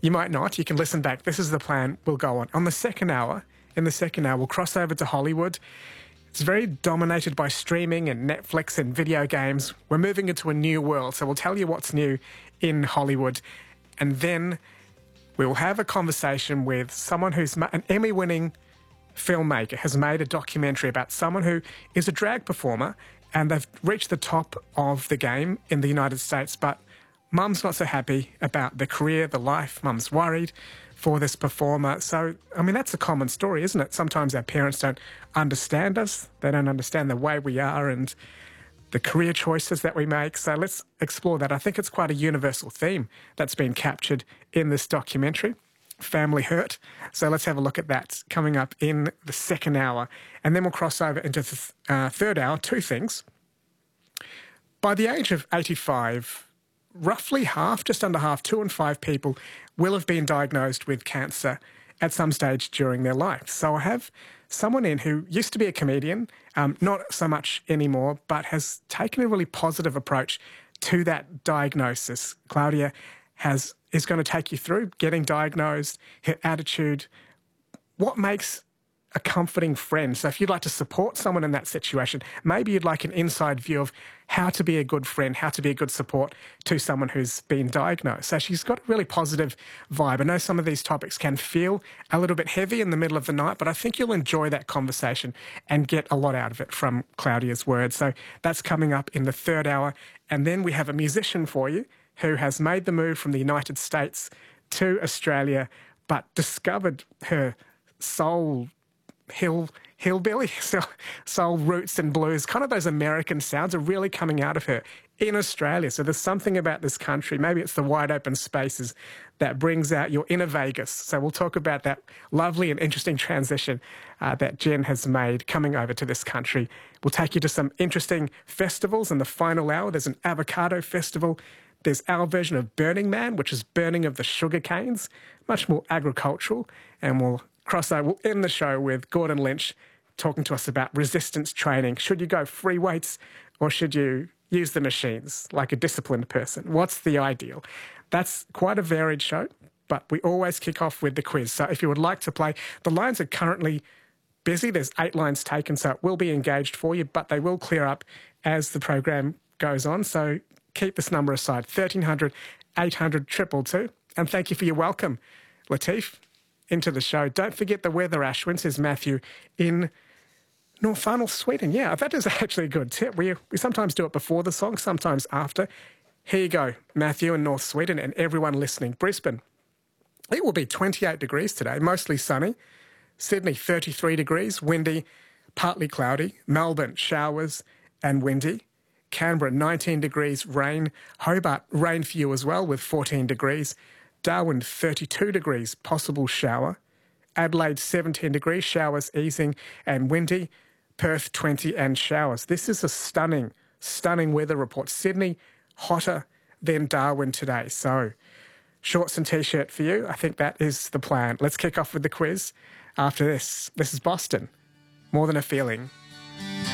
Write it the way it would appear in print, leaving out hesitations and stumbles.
You might not. You can listen back. This is the plan. We'll go on. In the second hour, we'll cross over to Hollywood. It's very dominated by streaming and Netflix and video games. We're moving into a new world, so we'll tell you what's new in Hollywood. And then we'll have a conversation with someone who's an Emmy-winning filmmaker, has made a documentary about someone who is a drag performer, and they've reached the top of the game in the United States, but Mum's not so happy about the career, the life. Mum's worried for this performer. So, I mean, that's a common story, isn't it? Sometimes our parents don't understand us. They don't understand the way we are and the career choices that we make. So let's explore that. I think it's quite a universal theme that's been captured in this documentary, Family Hurt. So let's have a look at that coming up in the second hour. And then we'll cross over into the third hour, two things. By the age of 85, roughly half, just under half, 2 in 5 people will have been diagnosed with cancer at some stage during their life. So I have someone in who used to be a comedian, not so much anymore, but has taken a really positive approach to that diagnosis. Claudia is going to take you through getting diagnosed, her attitude, what makes a comforting friend. So if you'd like to support someone in that situation, maybe you'd like an inside view of how to be a good friend, how to be a good support to someone who's been diagnosed. So she's got a really positive vibe. I know some of these topics can feel a little bit heavy in the middle of the night, but I think you'll enjoy that conversation and get a lot out of it from Claudia's words. So that's coming up in the third hour. And then we have a musician for you who has made the move from the United States to Australia, but discovered her hillbilly, soul roots and blues, kind of those American sounds are really coming out of her in Australia. So there's something about this country, maybe it's the wide open spaces that brings out your inner Vegas. So we'll talk about that lovely and interesting transition that Jen has made coming over to this country. We'll take you to some interesting festivals in the final hour. There's an avocado festival. There's our version of Burning Man, which is burning of the sugar canes, much more agricultural, and we'll end the show with Gordon Lynch talking to us about resistance training. Should you go free weights or should you use the machines like a disciplined person? What's the ideal? That's quite a varied show, but we always kick off with the quiz. So if you would like to play, the lines are currently busy. There's 8 lines taken, so it will be engaged for you, but they will clear up as the program goes on. So keep this number aside, 1300 800 222. And thank you for your welcome, Latif, into the show. Don't forget the weather, Ashwin, says Matthew, in North Sweden. Yeah, that is actually a good tip. We sometimes do it before the song, sometimes after. Here you go, Matthew in North Sweden and everyone listening. Brisbane, it will be 28 degrees today, mostly sunny. Sydney, 33 degrees, windy, partly cloudy. Melbourne, showers and windy. Canberra, 19 degrees, rain. Hobart, rain for you as well with 14 degrees. Darwin, 32 degrees, possible shower. Adelaide, 17 degrees, showers easing and windy. Perth, 20 and showers. This is a stunning weather report. Sydney, hotter than Darwin today. So, shorts and T-shirt for you. I think that is the plan. Let's kick off with the quiz after this. This is Boston. More Than a Feeling.